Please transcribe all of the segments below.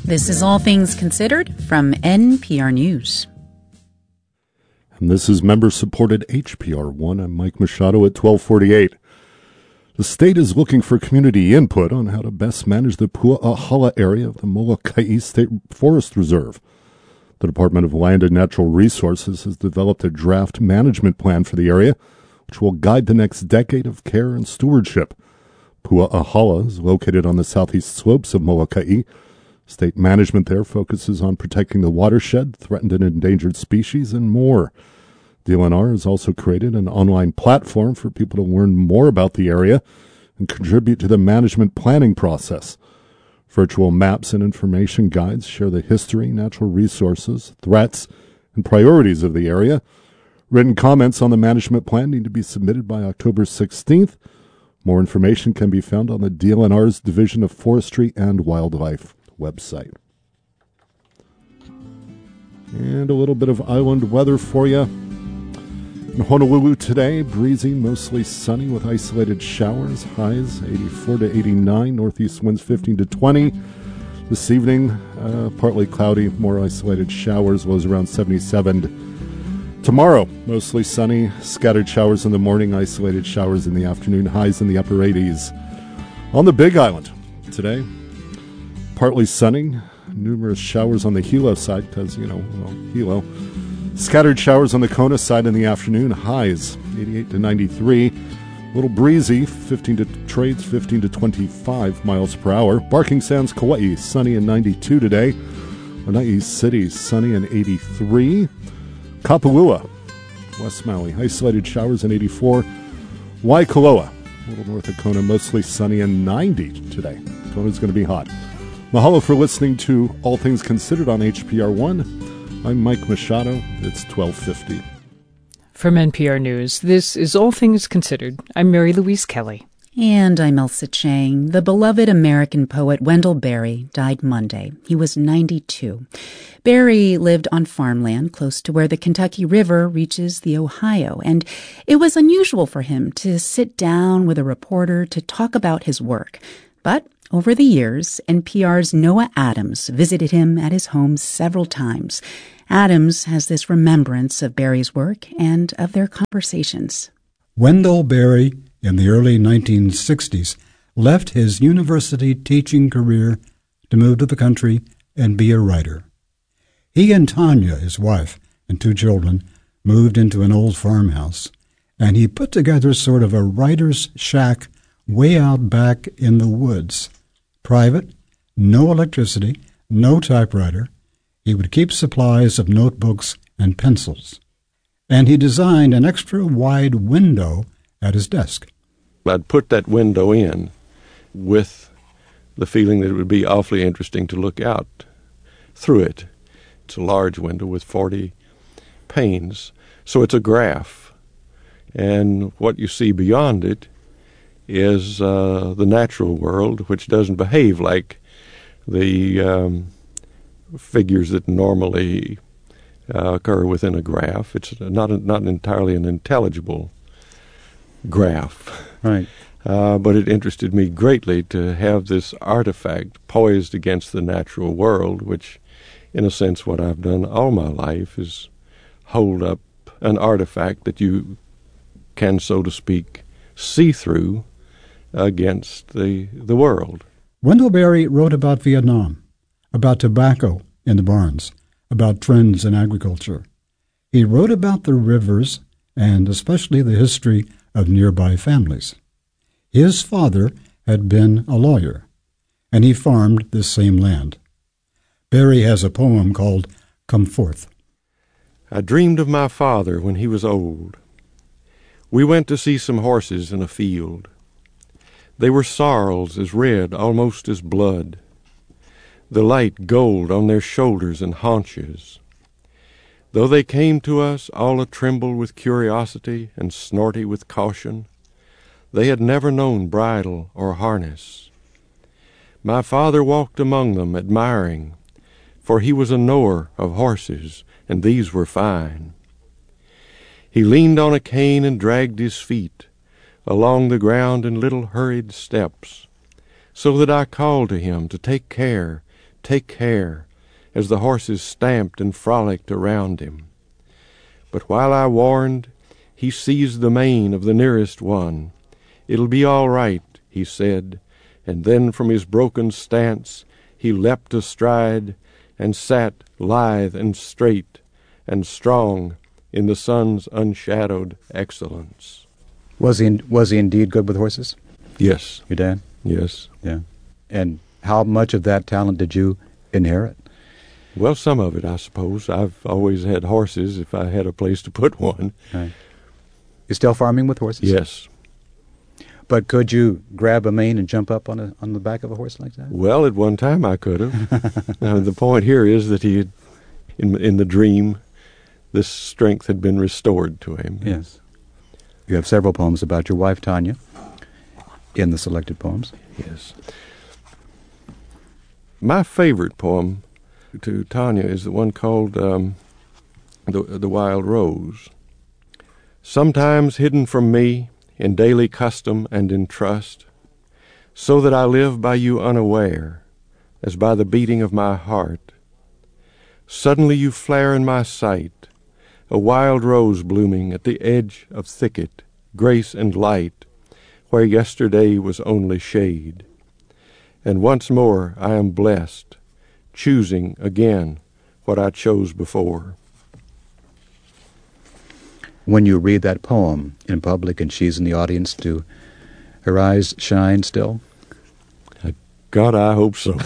This is All Things Considered from NPR News. And this is member-supported HPR 1. I'm Mike Machado at 1248. The state is looking for community input on how to best manage the Pu'ahala area of the Molokai State Forest Reserve. The Department of Land and Natural Resources has developed a draft management plan for the area, which will guide the next decade of care and stewardship. Pu'ahala is located on the southeast slopes of Molokai. State management there focuses on protecting the watershed, threatened and endangered species, and more. DLNR has also created an online platform for people to learn more about the area and contribute to the management planning process. Virtual maps and information guides share the history, natural resources, threats, and priorities of the area. Written comments on the management plan need to be submitted by October 16th. More information can be found on the DLNR's Division of Forestry and Wildlife website. And a little bit of island weather for you. In Honolulu today, breezy, mostly sunny with isolated showers. Highs 84 to 89, northeast winds 15 to 20. This evening, partly cloudy, more isolated showers, lows around 77. Tomorrow, mostly sunny, scattered showers in the morning, isolated showers in the afternoon, highs in the upper 80s. On the Big Island today, partly sunny, numerous showers on the Hilo side because, Hilo. Scattered showers on the Kona side in the afternoon, highs 88 to 93. A little breezy, 15 to 25 miles per hour. Barking Sands, Kauai, sunny and 92 today. Lanai City, sunny and 83. Kapalua, West Maui, isolated showers and 84. Waikoloa, a little north of Kona, mostly sunny and 90 today. Kona's going to be hot. Mahalo for listening to All Things Considered on HPR 1. I'm Mike Machado. It's 1250. From NPR News, this is All Things Considered. I'm Mary Louise Kelly. And I'm Elsa Chang. The beloved American poet Wendell Berry died Monday. He was 92. Berry lived on farmland close to where the Kentucky River reaches the Ohio, and it was unusual for him to sit down with a reporter to talk about his work. But over the years, NPR's Noah Adams visited him at his home several times. Adams has this remembrance of Berry's work and of their conversations. Wendell Berry, in the early 1960s, left his university teaching career to move to the country and be a writer. He and Tanya, his wife, and 2 children, moved into an old farmhouse, and he put together sort of a writer's shack way out back in the woods. Private, no electricity, no typewriter. He would keep supplies of notebooks and pencils. And he designed an extra wide window at his desk. I'd put that window in with the feeling that it would be awfully interesting to look out through it. It's a large window with 40 panes, so it's a graph. And what you see beyond it is the natural world, which doesn't behave like the figures that normally occur within a graph. It's not entirely an intelligible graph. Right. But it interested me greatly to have this artifact poised against the natural world, which, in a sense, what I've done all my life is hold up an artifact that you can, so to speak, see through against the world. Wendell Berry wrote about Vietnam, about tobacco in the barns, about trends in agriculture. He wrote about the rivers and especially the history of nearby families. His father had been a lawyer, and he farmed this same land. Berry has a poem called Come Forth. I dreamed of my father when he was old. We went to see some horses in a field. They were sorrels as red almost as blood, the light gold on their shoulders and haunches. Though they came to us all a-tremble with curiosity and snorty with caution, they had never known bridle or harness. My father walked among them admiring, for he was a knower of horses, and these were fine. He leaned on a cane and dragged his feet along the ground in little hurried steps, so that I called to him to take care, take care, as the horses stamped and frolicked around him. But while I warned, he seized the mane of the nearest one. "It'll be all right," he said, and then from his broken stance he leapt astride and sat lithe and straight and strong in the sun's unshadowed excellence. Was he indeed good with horses, Yes, your dad? yes. Yeah. And how much of that talent did you inherit? Well, some of it, I suppose. I've always had horses if I had a place to put one. Right. You're still farming with horses? Yes. But could you grab a mane and jump up on the back of a horse like that? Well, at one time I could have. Now, the point here is that he had, in the dream, this strength had been restored to him. Yes. You have several poems about your wife, Tanya, in the selected poems. Yes. My favorite poem to Tanya is the one called The Wild Rose. Sometimes hidden from me in daily custom and in trust, so that I live by you unaware, as by the beating of my heart. Suddenly you flare in my sight, a wild rose blooming at the edge of thicket, grace and light, where yesterday was only shade. And once more I am blessed, choosing again what I chose before. When you read that poem in public and she's in the audience, do her eyes shine still? God, I hope so.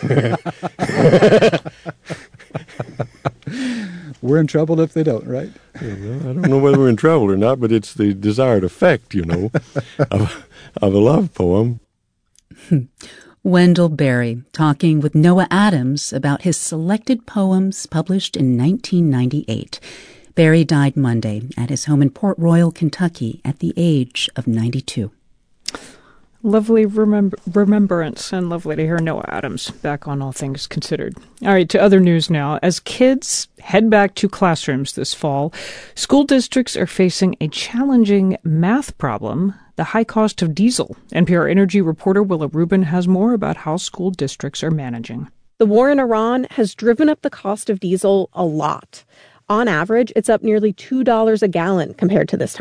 We're in trouble if they don't, right? I don't know whether we're in trouble or not, but it's the desired effect, of a love poem. Wendell Berry talking with Noah Adams about his selected poems published in 1998. Berry died Monday at his home in Port Royal, Kentucky, at the age of 92. Lovely remembrance, and lovely to hear Noah Adams back on All Things Considered. All right, to other news now. As kids head back to classrooms this fall, school districts are facing a challenging math problem, the high cost of diesel. NPR Energy reporter Willa Rubin has more about how school districts are managing. The war in Iran has driven up the cost of diesel a lot. On average, it's up nearly $2 a gallon compared to this time